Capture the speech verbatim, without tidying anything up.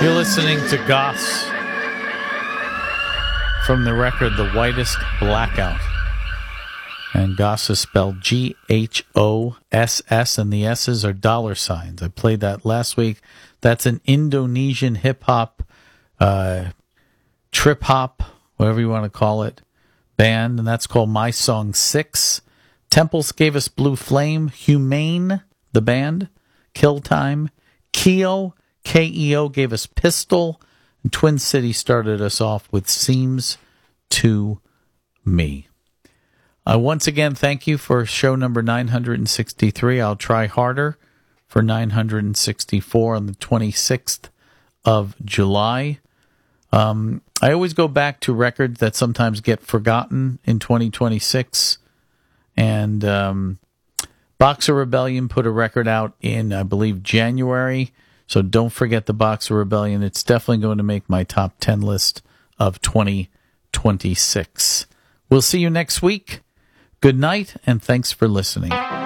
You're listening to Goss from the record The Whitest Blackout. And Goss is spelled G H O S S, and the S's are dollar signs. I played that last week. That's an Indonesian hip-hop, uh, trip-hop, whatever you want to call it, band, and that's called My Song six. Temples gave us Blue Flame. Humane, the band. Kill Time. Keo, K E O, gave us Pistol. And Twin City started us off with Seems to Me. Uh, once again, thank you for show number nine hundred sixty-three. I'll try harder for nine hundred sixty-four on the twenty-sixth of July. Um, I always go back to records that sometimes get forgotten in twenty twenty-six. And um, Boxer Rebellion put a record out in, I believe, January. So don't forget the Boxer Rebellion. It's definitely going to make my top ten list of twenty twenty-six. We'll see you next week. Good night, and thanks for listening.